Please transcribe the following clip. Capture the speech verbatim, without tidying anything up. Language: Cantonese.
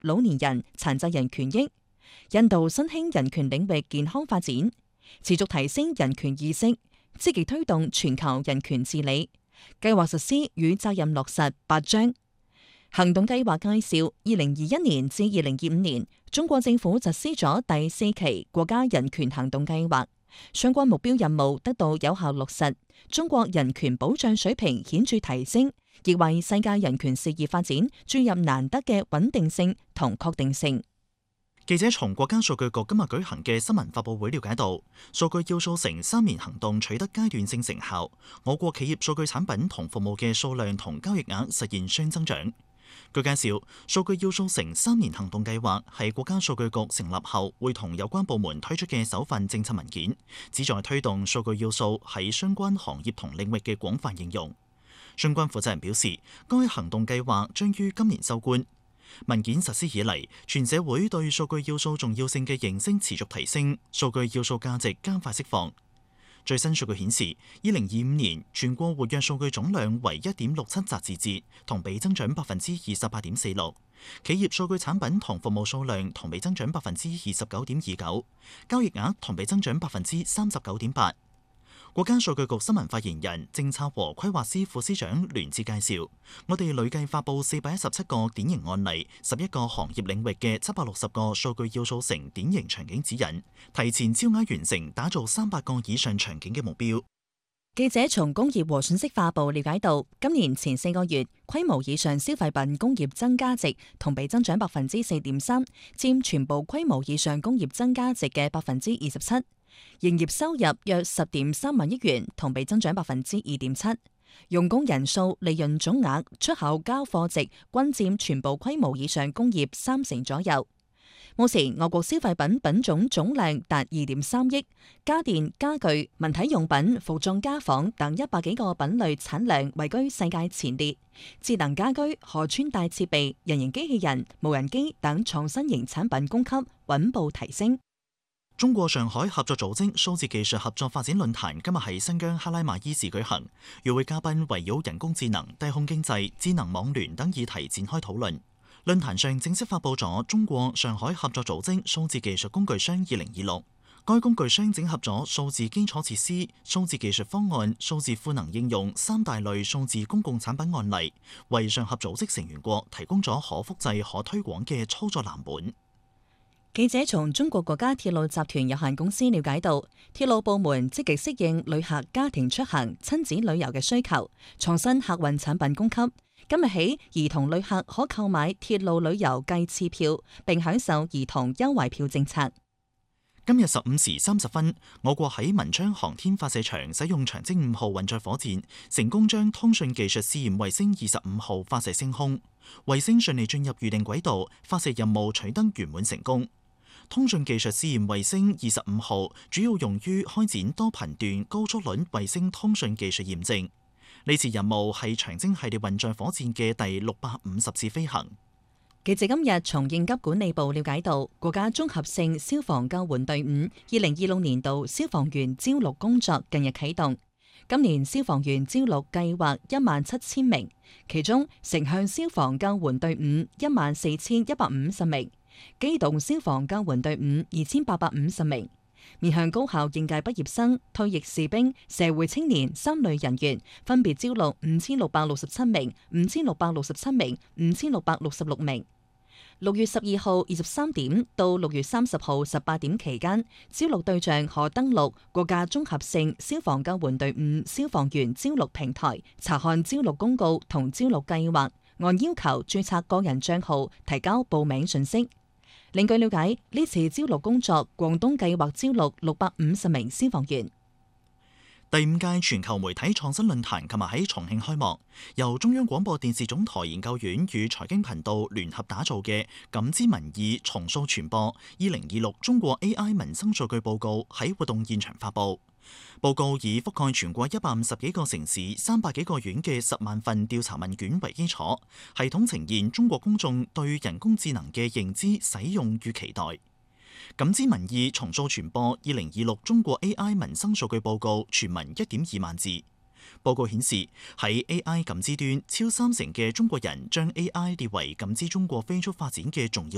老年人、殘疾人權益。印度新興人權領域健康發展，持續提升人權意識，積極推動全球人權治理。計劃實施與責任落實八章行動計劃介紹，二零二一年至二零二五年，中國政府實施咗第四期國家人權行動計劃，相關目標任務得到有效落實，中國人權保障水平顯著提升，亦為世界人權事業發展注入難得嘅穩定性同確定性。 記者從國家數據局今日舉行嘅新聞發佈會了解到，數據要素城三年行動取得階段性成效，我國企業數據產品同服務嘅數量同交易額實現雙增長。據介紹，數據要素城三年行動計劃係國家數據局成立後會同有關部門推出嘅首份政策文件，旨在推動數據要素喺相關行業同領域嘅廣泛應用。相關負責人表示，該行動計劃將於今年收官。文件實施以嚟，全社會對數據要素重要性嘅認識持續提升，數據要素價值加快釋放。最新數據顯示，二零二五年全國活躍數據總量為一點六七億字節，同比增長百分之二十八點四六；企業數據產品同服務數量同比增長百分之二十九點二九，交易額同比增長百分之三十九點八。國家數據局新聞發言人、政策和規劃司副司長聯致介紹，我哋累計發布四百一十七個典型案例，十一個行業領域嘅七百六十個數據要素城典型場景指引，提前超額完成打造三百個以上場景嘅目標。 記者從工業和信息化部了解到，今年前四個月規模以上消費品工業增加值同比增長百分之四點三，佔全部規模以上工業增加值嘅百分之二十七。營業收入約十點三萬億元，同比增長百分之二點七。用工人數、利潤總額、出口交貨值均佔全部規模以上工業三成左右。目前我國消費品品種總量達二點三億，家電、家具、文體用品、服裝家紡等一百幾個品類產量位居世界前列。智能家居、可穿戴設備、人形機器人、無人機等創新型產品供給穩步提升。 中國上海合作組織數字技術合作發展論壇今日喺新疆哈拉馬伊市舉行，與會嘉賓圍繞人工智能、低空經濟、智能網聯等議題展開討論。論壇上正式發布咗中國上海合作組織數字技術工具箱二零二六，該工具箱整合咗數字基礎設施、數字技術方案、數字賦能應用三大類數字公共產品案例，為上合組織成員國提供咗可複製、可推廣嘅操作藍本。 記者從中國國家鐵路集團有限公司了解到，鐵路部門積極適應旅客家庭出行、親子旅遊嘅需求，創新客運產品供給。今日起，兒童旅客可購買鐵路旅遊計次票，並享受兒童優惠票政策。 今日十五時三十分，我國喺文昌航天發射場使用長征五號運載火箭，成功將通訊技術試驗衛星二十五號發射升空，衛星順利進入預定軌道，發射任務取得圓滿成功。通訊技術試驗衛星二十五號主要用於開展多頻段高速率衛星通訊技術驗證。呢次任務係長征系列運載火箭嘅第六百五十次飛行。 記者今日從應急管理部了解到，國家綜合性消防救援隊伍二零二六年度消防員招錄工作近日啟動。今年消防員招錄計劃一萬七千名，其中城鄉消防救援隊伍一萬四千一百五十名。機動消防救援隊伍二千八百五十名，面向高校應屆畢業生、退役士兵、社會青年三類人員，分別招錄五千六百六十七名、五千六百六十七名、五千六百六十六名。六月十二號二十三點到六月三十號十八點期間，招錄對象可登錄國家綜合性消防救援隊伍消防員招錄平台，查看招錄公告同招錄計劃，按要求註冊個人賬號，提交報名信息。另據了解，呢次招錄工作，廣東計劃招錄六百五十名消防員。 第五屆全球媒體創新論壇琴日喺重慶開幕，由中央廣播電視總台研究院與財經頻道聯合打造嘅《感知民意重塑傳播二零二六中國 A I 民生數據報告》喺活動現場發布。報告以覆蓋全國一百五十幾個城市、三百幾個縣嘅十萬份調查問卷為基礎，系統呈現中國公眾對人工智能嘅認知、使用與期待。感知民意重塑傳播二零二六中國 A I 民生數據報告全文一點二萬字。報告顯示，喺 A I 感知端，超三成嘅中國人將 A I 列為感知中國飛速發展嘅重要